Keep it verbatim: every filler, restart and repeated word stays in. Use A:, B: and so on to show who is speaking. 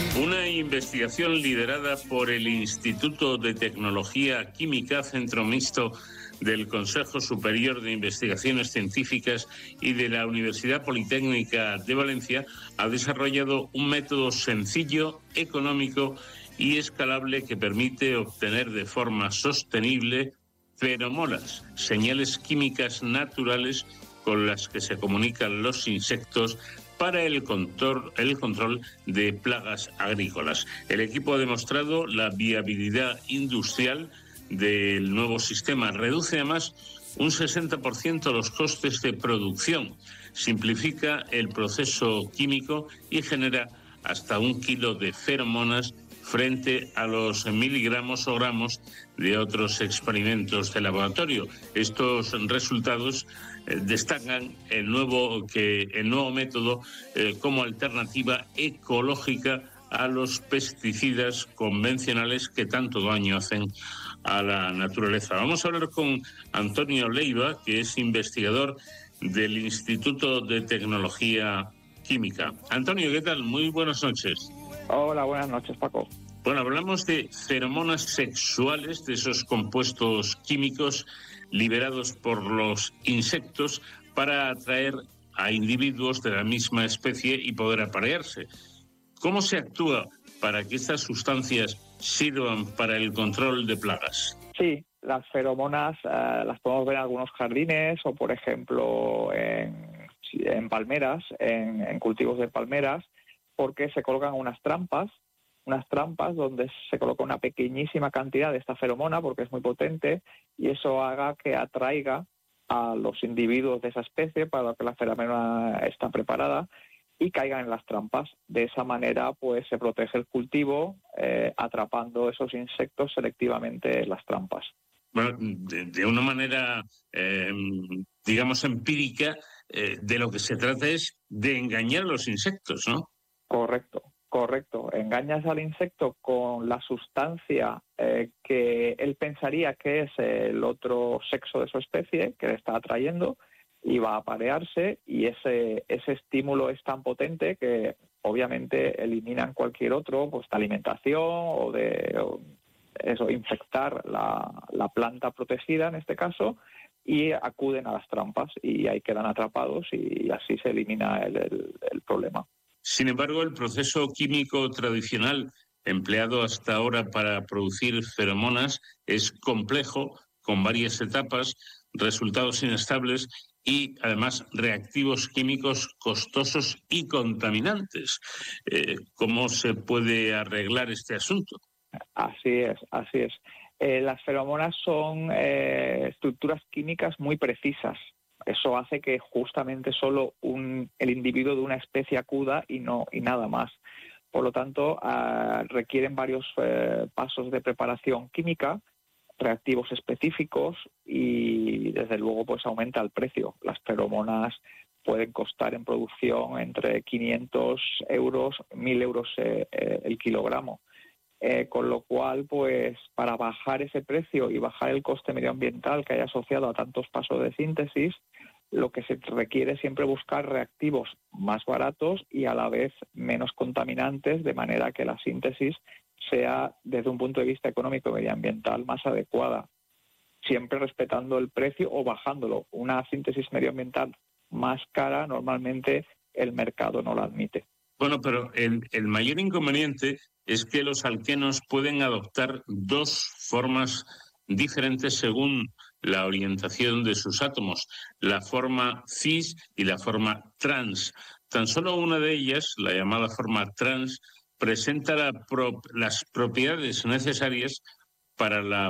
A: Una investigación liderada por el Instituto de Tecnología Química, Centro Mixto del Consejo Superior de Investigaciones Científicas y de la Universidad Politécnica de Valencia, ha desarrollado un método sencillo, económico y escalable que permite obtener de forma sostenible feromonas, señales químicas naturales con las que se comunican los insectos para el control, el control de plagas agrícolas. El equipo ha demostrado la viabilidad industrial del nuevo sistema. Reduce además un sesenta por ciento los costes de producción, simplifica el proceso químico y genera hasta un kilo de feromonas frente a los miligramos o gramos de otros experimentos de laboratorio. Estos resultados eh, destacan el nuevo, que, el nuevo método eh, como alternativa ecológica a los pesticidas convencionales que tanto daño hacen a la naturaleza. Vamos a hablar con Antonio Leiva, que es investigador del Instituto de Tecnología Química. Antonio, ¿qué tal? Muy buenas noches.
B: Hola, buenas noches, Paco.
A: Bueno, hablamos de feromonas sexuales, de esos compuestos químicos liberados por los insectos para atraer a individuos de la misma especie y poder aparearse. ¿Cómo se actúa para que estas sustancias sirvan para el control de plagas?
B: Sí, las feromonas eh, las podemos ver en algunos jardines o, por ejemplo, en, en palmeras, en, en cultivos de palmeras, porque se colocan unas trampas, unas trampas donde se coloca una pequeñísima cantidad de esta feromona porque es muy potente y eso haga que atraiga a los individuos de esa especie para que la feromona está preparada y caigan en las trampas. De esa manera, pues se protege el cultivo eh, atrapando esos insectos selectivamente en las trampas.
A: Bueno, de, de una manera, eh, digamos, empírica, eh, de lo que se trata es de engañar a los insectos, ¿no?
B: Correcto, correcto. Engañas al insecto con la sustancia eh, que él pensaría que es el otro sexo de su especie, que le está atrayendo, y va a aparearse, y ese ese estímulo es tan potente que obviamente eliminan cualquier otro, pues de alimentación o de o eso, infectar la, la planta protegida en este caso, y acuden a las trampas y ahí quedan atrapados y así se elimina el, el, el problema.
A: Sin embargo, el proceso químico tradicional empleado hasta ahora para producir feromonas es complejo, con varias etapas, resultados inestables y, además, reactivos químicos costosos y contaminantes. Eh, ¿Cómo se puede arreglar este asunto?
B: Así es, así es. Eh, las feromonas son eh, estructuras químicas muy precisas. Eso hace que justamente solo un, el individuo de una especie acuda y no y nada más. Por lo tanto, uh, requieren varios uh, pasos de preparación química, reactivos específicos y, desde luego, pues aumenta el precio. Las feromonas pueden costar en producción entre quinientos euros, mil euros eh, eh, el kilogramo. Eh, con lo cual, pues para bajar ese precio y bajar el coste medioambiental que hay asociado a tantos pasos de síntesis, lo que se requiere es siempre buscar reactivos más baratos y a la vez menos contaminantes, de manera que la síntesis sea, desde un punto de vista económico y medioambiental, más adecuada, siempre respetando el precio o bajándolo. Una síntesis medioambiental más cara, normalmente el mercado no la admite.
A: Bueno, pero el, el mayor inconveniente es que los alquenos pueden adoptar dos formas diferentes según la orientación de sus átomos, la forma cis y la forma trans. Tan solo una de ellas, la llamada forma trans, presenta la pro, las propiedades necesarias para la